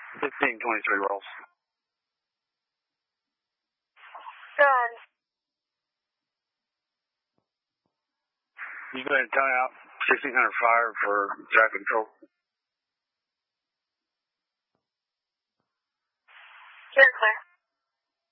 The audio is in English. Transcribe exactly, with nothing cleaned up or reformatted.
fifteen twenty-three rolls. Done. You go ahead and tell me out sixteen hundred fire for traffic control. You're clear.